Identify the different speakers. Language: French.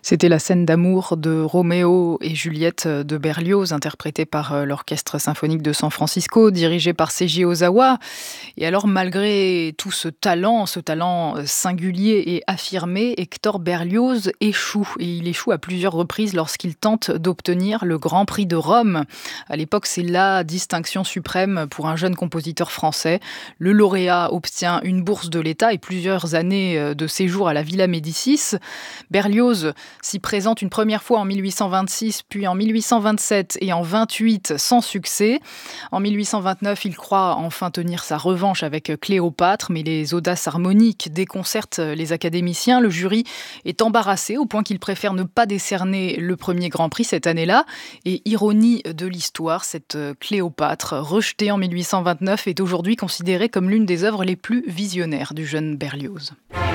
Speaker 1: C'était la scène d'amour de Roméo et Juliette de Berlioz, interprétée par l'Orchestre symphonique de San Francisco, dirigé par Seiji Ozawa. Et alors, malgré tout ce talent singulier et affirmé, Hector Berlioz échoue. Et il échoue à plusieurs reprises lorsqu'il tente d'obtenir le Grand Prix de Rome. À l'époque, c'est la distinction suprême pour un jeune compositeur français. Le lauréat obtient une bourse de l'État et plusieurs années de séjour à la Villa Médicis. Berlioz s'y présente une première fois en 1826, puis en 1827 et en 28 sans succès. En 1829, il croit enfin tenir sa revanche avec Cléopâtre, mais les audaces harmoniques déconcertent les académiciens. Le jury est embarrassé au point qu'il préfère ne pas décerner le premier Grand Prix cette année-là. Et ironie de l'histoire, cette Cléopâtre, rejetée en 1829, est aujourd'hui considérée comme l'une des œuvres les plus visionnaires du jeune Berlioz.